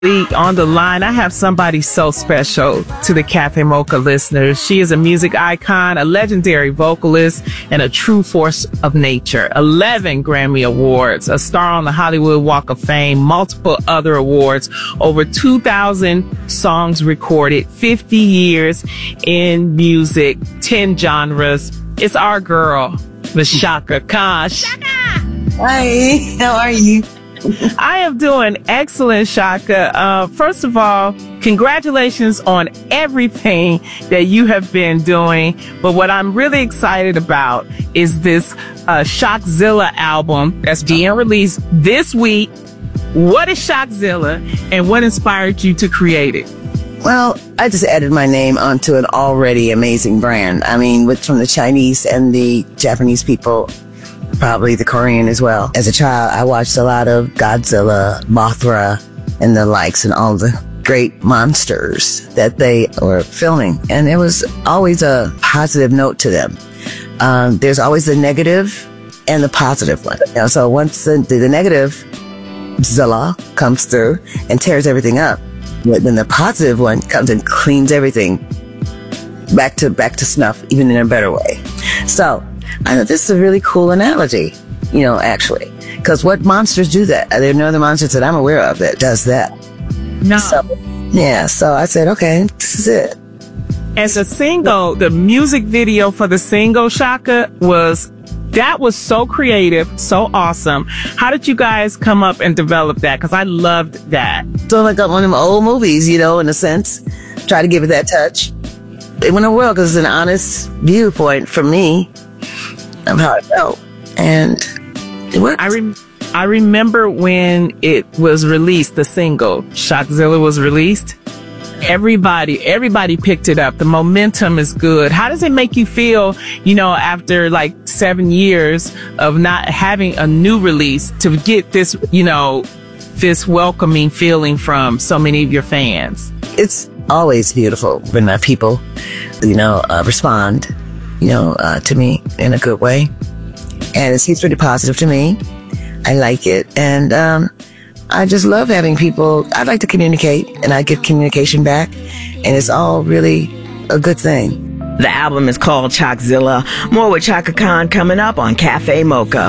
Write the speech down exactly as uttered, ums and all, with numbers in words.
On the line, I have somebody so special to the Cafe Mocha listeners. She is a music icon, a legendary vocalist, and a true force of nature. eleven Grammy Awards, a star on the Hollywood Walk of Fame, multiple other awards, over two thousand songs recorded, fifty years in music, ten genres. It's our girl, Miss Chaka Khan. Chaka! Hi, how are you? I am doing excellent, Chaka. Uh, first of all, congratulations on everything that you have been doing. But what I'm really excited about is this uh, Shockzilla album that's being released this week. What is Shockzilla and what inspired you to create it? Well, I just added my name onto an already amazing brand. I mean, with from the Chinese and the Japanese people, probably the Korean as well. As a child, I watched a lot of Godzilla, Mothra, and the likes, and all the great monsters that they were filming. And there was always a positive note to them. Um, there's always the negative and the positive one. You know, so once the, the, the negative Zilla comes through and tears everything up, then the positive one comes and cleans everything back to back to snuff, even in a better way. So I know this is a really cool analogy, you know, actually, because what monsters do that? Are there no other monsters that I'm aware of that does that? No. So, yeah, so I said, okay, this is it. As a single, the music video for the single, Chaka, was, that was so creative, so awesome. How did you guys come up and develop that? Because I loved that. So like one of them old movies, you know, in a sense, try to give it that touch. It went well because it's an honest viewpoint from me of how it felt, and it worked. I, rem- I remember when it was released, the single, Shockzilla was released. Everybody, everybody picked it up. The momentum is good. How does it make you feel, you know, after like seven years of not having a new release to get this, you know, this welcoming feeling from so many of your fans? It's always beautiful when my people, you know, uh, respond, you know, uh, to me in a good way. And it's, he's pretty positive to me. I like it. And, um, I just love having people. I like to communicate and I get communication back, and it's all really a good thing. The album is called Shockzilla. More with Chaka Khan coming up on Cafe Mocha.